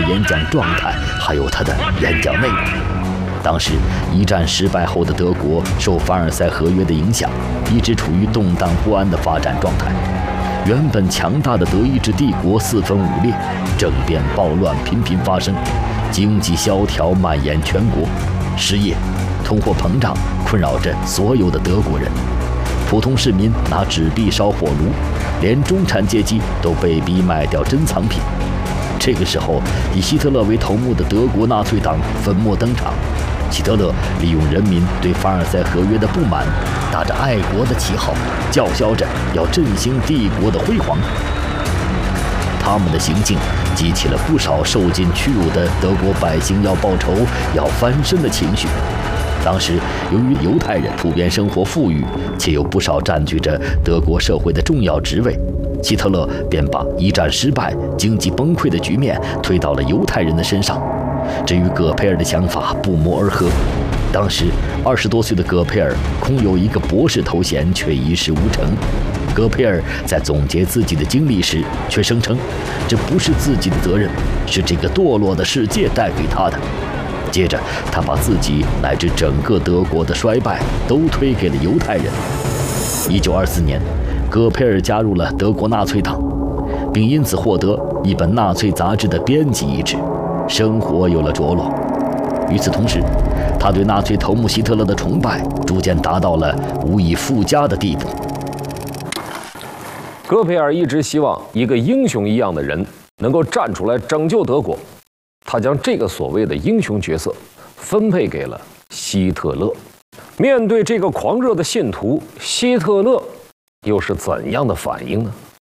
演讲状态，还有他的演讲内容。当时一战失败后的德国受凡尔赛合约的影响，一直处于动荡不安的发展状态。原本强大的德意志帝国四分五裂，政变暴乱频频发生，经济萧条蔓延全国，失业、通货膨胀困扰着所有的德国人。普通市民拿纸币烧火炉，连中产阶级都被逼卖掉珍藏品。这个时候，以希特勒为头目的德国纳粹党粉墨登场。希特勒利用人民对凡尔赛合约的不满，打着爱国的旗号，叫嚣着要振兴帝国的辉煌。他们的行径激起了不少受尽屈辱的德国百姓要报仇、要翻身的情绪。当时，由于犹太人普遍生活富裕，且有不少占据着德国社会的重要职位，希特勒便把一战失败、经济崩溃的局面推到了犹太人的身上。这与戈培尔的想法不谋而合。当时20多岁的戈培尔空有一个博士头衔，却一事无成。戈培尔在总结自己的经历时，却声称这不是自己的责任，是这个堕落的世界带给他的。接着，他把自己乃至整个德国的衰败都推给了犹太人。1924年，戈培尔加入了德国纳粹党，并因此获得一本纳粹杂志的编辑一职，生活有了着落。与此同时，他对纳粹头目希特勒的崇拜逐渐达到了无以复加的地步。 戈培尔一直希望一个英雄一样的人能够站出来拯救德国，他将这个所谓的英雄角色分配给了希特勒。面对这个狂热的信徒，希特勒又是怎样的反应呢？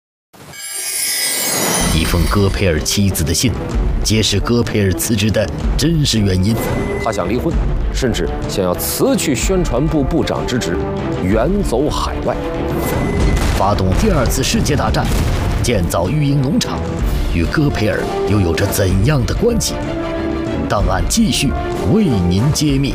一封戈培尔妻子的信，揭示戈培尔辞职的真实原因。 他想离婚，甚至想要辞去宣传部部长之职，远走海外。 发动第2次世界大战，建造育婴农场，与戈培尔又有着怎样的关系？档案继续为您揭秘。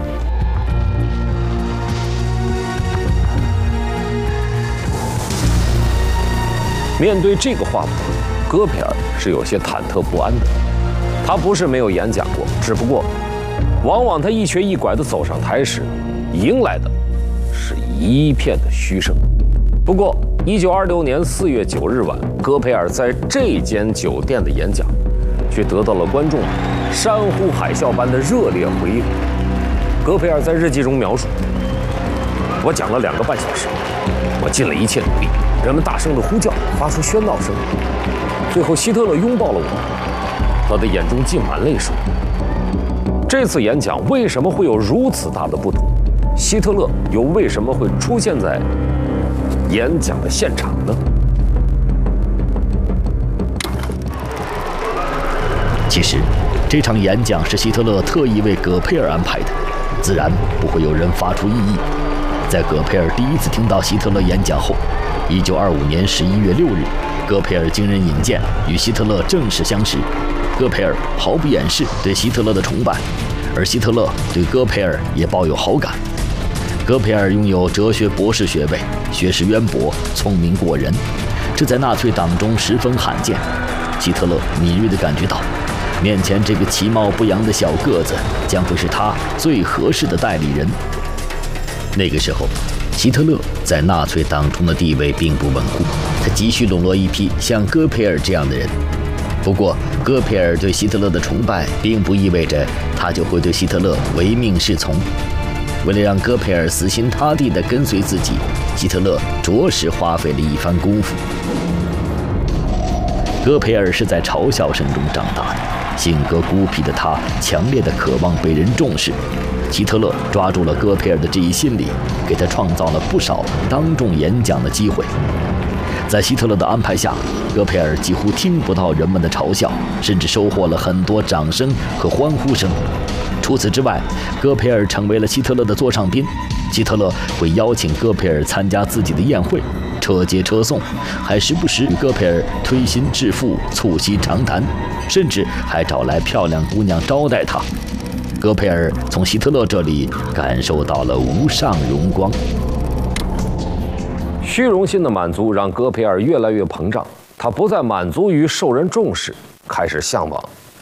面对这个话筒，戈培尔是有些忐忑不安的。他不是没有演讲过，只不过往往他一瘸一拐地走上台时，迎来的是一片的嘘声。不过1926年4月9日晚，戈培尔在这间酒店的演讲，却得到了观众山呼海啸般的热烈回应。戈培尔在日记中描述：“我讲了2个半小时，我尽了一切努力，人们大声地呼叫，发出喧闹声。最后，希特勒拥抱了我，他的眼中浸满泪水。这次演讲为什么会有如此大的不同？希特勒又为什么会出现在演讲的现场呢？” 其实，这场演讲是希特勒特意为戈培尔安排的，自然不会有人发出异议。在戈培尔第一次听到希特勒演讲后，1925年11月6日，戈培尔经人引荐，与希特勒正式相识。戈培尔毫不掩饰对希特勒的崇拜，而希特勒对戈培尔也抱有好感。戈培尔拥有哲学博士学位，学识渊博，聪明过人，这在纳粹党中十分罕见。希特勒敏锐地感觉到，面前这个其貌不扬的小个子将会是他最合适的代理人。那个时候，希特勒在纳粹党中的地位并不稳固，他急需笼络一批像戈培尔这样的人。不过，戈培尔对希特勒的崇拜并不意味着他就会对希特勒唯命是从。为了让戈培尔死心塌地地跟随自己，希特勒着实花费了一番功夫。戈培尔是在嘲笑声中长大的，性格孤僻的他强烈的渴望被人重视。希特勒抓住了戈培尔的这一心理，给他创造了不少当众演讲的机会。在希特勒的安排下，戈培尔几乎听不到人们的嘲笑，甚至收获了很多掌声和欢呼声。除此之外，戈培尔成为了希特勒的座上宾，希特勒会邀请戈培尔参加自己的宴会，车接车送，还时不时与戈培尔推心置腹，促膝长谈，甚至还找来漂亮姑娘招待他。戈培尔从希特勒这里感受到了无上荣光。 虚荣心的满足让戈培尔越来越膨胀，他不再满足于受人重视，开始向往